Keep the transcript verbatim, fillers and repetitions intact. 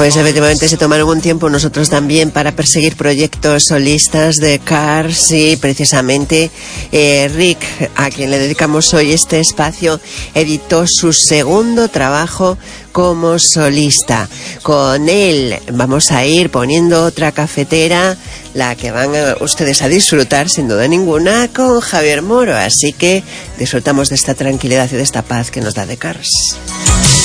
Pues efectivamente se tomaron un tiempo nosotros también para perseguir proyectos solistas de Cars y precisamente eh, Rick, a quien le dedicamos hoy este espacio, editó su segundo trabajo como solista. Con él vamos a ir poniendo otra cafetera, la que van a, ustedes a disfrutar sin duda ninguna, con Javier Moro, así que disfrutamos de esta tranquilidad y de esta paz que nos da The Cars.